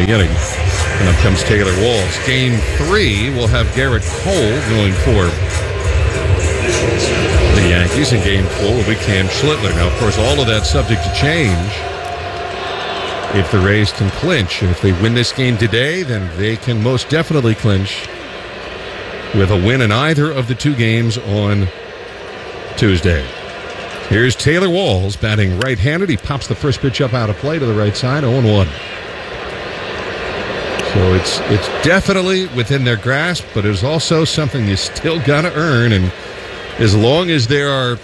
the inning. And up comes Taylor Walls. Game 3 will have Garrett Cole going for the Yankees. In Game 4 will be Cam Schlittler. Now, of course, all of that's subject to change if the Rays can clinch. And if they win this game today, then they can most definitely clinch with a win in either of the 2 games on Tuesday. Here's Taylor Walls batting right-handed. He pops the first pitch up out of play to the right side, 0-1. So it's definitely within their grasp, but it's also something you still got to earn. And as long as there are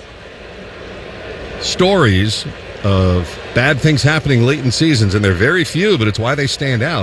stories of bad things happening late in seasons, and they're very few, but it's why they stand out,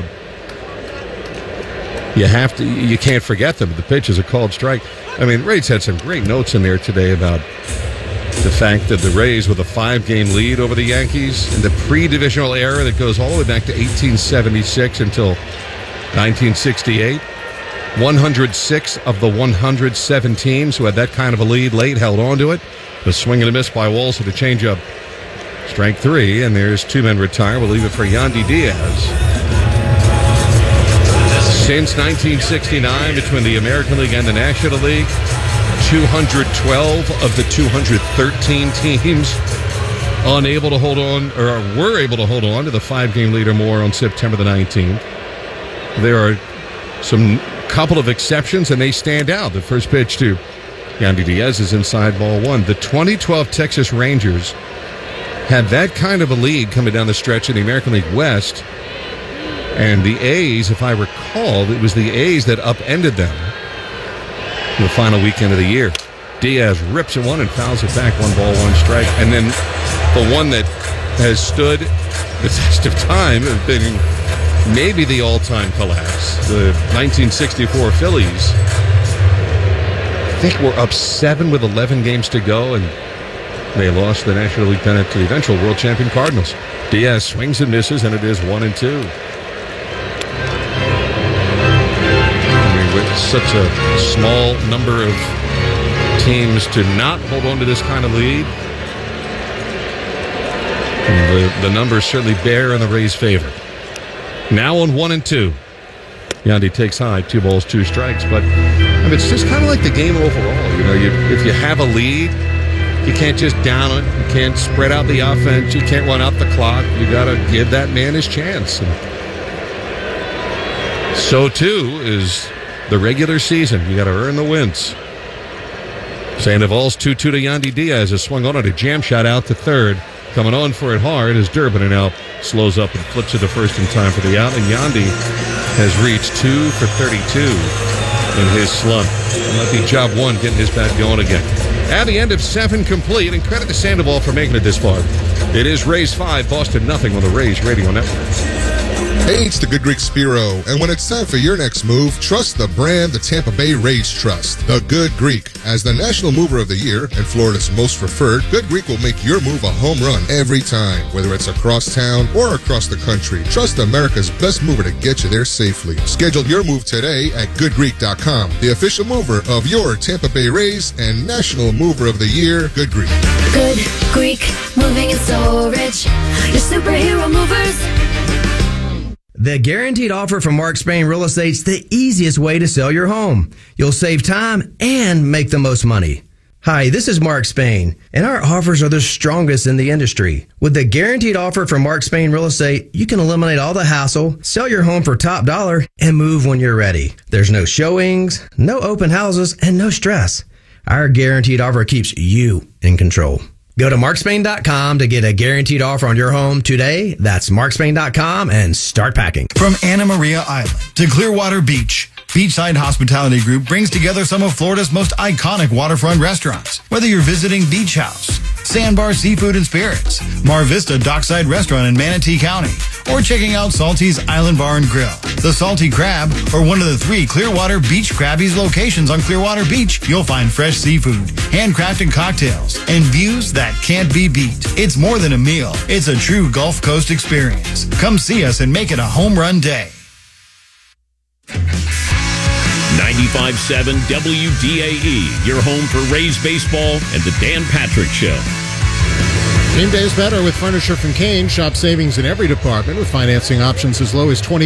you can't forget them. The pitch is a called strike. I mean, Rays had some great notes in there today about the fact that the Rays, with a 5-game lead over the Yankees in the pre-divisional era that goes all the way back to 1876 until 1968, 106 of the 107 teams who had that kind of a lead late held on to it. The swing and a miss by Walls with a changeup. Strike 3, and there's 2 men retire. We'll leave it for Yandy Diaz. Since 1969, between the American League and the National League, 212 of the 213 teams unable to hold on, or were able to hold on to the 5-game lead or more on September the 19th. There are some couple of exceptions, and they stand out. The first pitch to Yandy Diaz is inside ball 1. The 2012 Texas Rangers had that kind of a lead coming down the stretch in the American League West, and the A's, if I recall, it was the A's that upended them in the final weekend of the year. Diaz rips it one and fouls it back, 1-1 strike. And then the one that has stood the test of time has been maybe the all-time collapse. The 1964 Phillies, I think, were up 7 with 11 games to go, and they lost the National League pennant to the eventual world champion Cardinals. Diaz swings and misses, and it is 1-2. With such a small number of teams to not hold on to this kind of lead, the numbers certainly bear in the Rays' favor. Now on 1-2, Yandy takes high, 2 balls, 2 strikes. But I mean, it's just kind of like the game overall. You know, if you have a lead, you can't just down it. You can't spread out the offense. You can't run out the clock. You got to give that man his chance. And so too is the regular season. You got to earn the wins. Sandoval's 2-2 to Yandy Diaz. A swung on it, a jam shot out to third. Coming on for it hard is Durbin, and now slows up and flips it to first in time for the out. And Yandy has reached 2 for 32 in his slump. It might be job 1 getting his bat going again. At the end of 7 complete, and credit to Sandoval for making it this far. It is Rays 5, Boston nothing on the Rays Radio Network. Hey, it's the Good Greek Spiro, and when it's time for your next move, trust the brand the Tampa Bay Rays trust, the Good Greek. As the National Mover of the Year and Florida's most preferred, Good Greek will make your move a home run every time, whether it's across town or across the country. Trust America's best mover to get you there safely. Schedule your move today at goodgreek.com, the official mover of your Tampa Bay Rays and National Mover of the Year, Good Greek. Good Greek, moving and storage, your superhero movers. The Guaranteed Offer from Mark Spain Real Estate's the easiest way to sell your home. You'll save time and make the most money. Hi, this is Mark Spain, and our offers are the strongest in the industry. With the Guaranteed Offer from Mark Spain Real Estate, you can eliminate all the hassle, sell your home for top dollar, and move when you're ready. There's no showings, no open houses, and no stress. Our Guaranteed Offer keeps you in control. Go to markspain.com to get a guaranteed offer on your home today. That's markspain.com and start packing. From Anna Maria Island to Clearwater Beach, Beachside Hospitality Group brings together some of Florida's most iconic waterfront restaurants. Whether you're visiting Beach House, Sandbar Seafood and Spirits, Mar Vista Dockside Restaurant in Manatee County, or checking out Salty's Island Bar and Grill, the Salty Crab, or one of the 3 Clearwater Beach Krabby's locations on Clearwater Beach, you'll find fresh seafood, handcrafted cocktails, and views that can't be beat. It's more than a meal. It's a true Gulf Coast experience. Come see us and make it a home run day. 95.7 WDAE, your home for Rays baseball and the Dan Patrick Show. Game day is better with Furniture from Kane. Shop savings in every department with financing options as low as $20